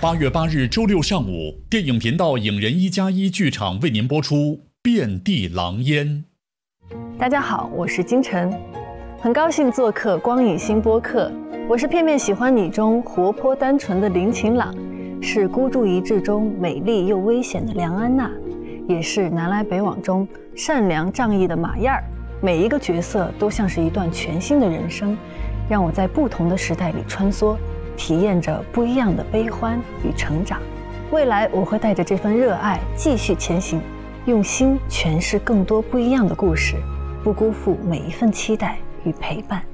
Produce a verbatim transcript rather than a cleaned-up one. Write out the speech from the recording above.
八月八日周六上午，电影频道影人一加一剧场为您播出《遍地狼烟》。 大家好，我是金晨，很高兴做客光影新播客。我是片面喜欢你中活泼单纯的林晴朗，是孤注一掷中美丽又危险的梁安娜，也是南来北往中善良仗义的马燕儿。每一个角色都像是一段全新的人生，让我在不同的时代里穿梭，体验着不一样的悲欢与成长。未来我会带着这份热爱继续前行，用心诠释更多不一样的故事，不辜负每一份期待与陪伴。